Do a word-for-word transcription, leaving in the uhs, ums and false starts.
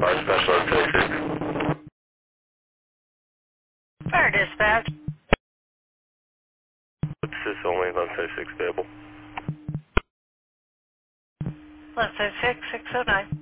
Fire Special one seventy-six. Fire dispatch. This is only one seventy-six available. one seven six, six oh nine.